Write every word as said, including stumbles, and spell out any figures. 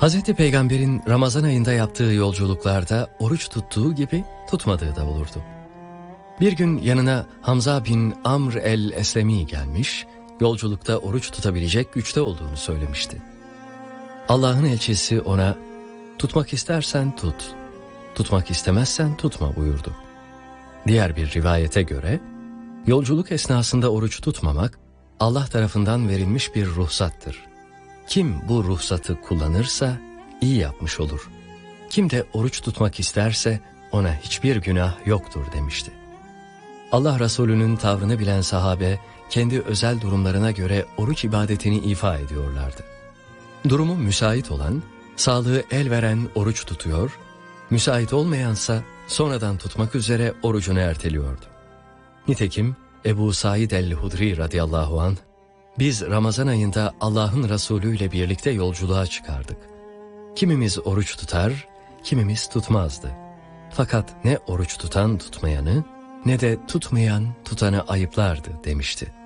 Hazreti Peygamber'in Ramazan ayında yaptığı yolculuklarda oruç tuttuğu gibi tutmadığı da olurdu. Bir gün yanına Hamza bin Amr el-Eslemi gelmiş, yolculukta oruç tutabilecek güçte olduğunu söylemişti. Allah'ın elçisi ona, "Tutmak istersen tut, tutmak istemezsen tutma" buyurdu. Diğer bir rivayete göre, yolculuk esnasında oruç tutmamak, Allah tarafından verilmiş bir ruhsattır. Kim bu ruhsatı kullanırsa iyi yapmış olur. Kim de oruç tutmak isterse ona hiçbir günah yoktur demişti. Allah Resulü'nün tavrını bilen sahabe, kendi özel durumlarına göre oruç ibadetini ifa ediyorlardı. Durumu müsait olan, sağlığı el veren oruç tutuyor, müsait olmayansa sonradan tutmak üzere orucunu erteliyordu. Nitekim Ebu Said el-Hudri radıyallahu anh, "Biz Ramazan ayında Allah'ın Resulü ile birlikte yolculuğa çıkardık. Kimimiz oruç tutar, kimimiz tutmazdı. Fakat ne oruç tutan tutmayanı, ne de tutmayan tutanı ayıplardı" demişti.